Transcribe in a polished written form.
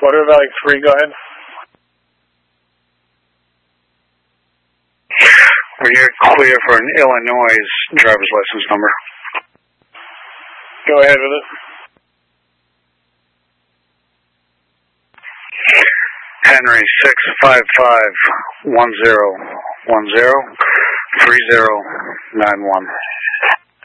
Water Valley 3, go ahead. You're clear for an Illinois driver's license number. Go ahead with it. Henry 65510103091.